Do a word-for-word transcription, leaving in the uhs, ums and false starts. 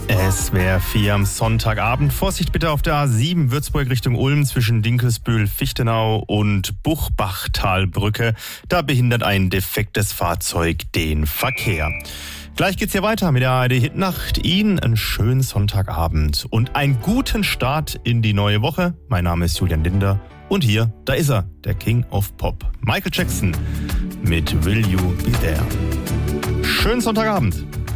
Es wäre vier am Sonntagabend. Vorsicht bitte auf der A sieben Würzburg Richtung Ulm zwischen Dinkelsbühl-Fichtenau und Buchbachtalbrücke. Da behindert ein defektes Fahrzeug den Verkehr. Gleich geht's hier weiter mit der A R D Hitnacht. Ihnen einen schönen Sonntagabend und einen guten Start in die neue Woche. Mein Name ist Julian Linder und hier, da ist er, der King of Pop. Michael Jackson mit Will You Be There. Schönen Sonntagabend.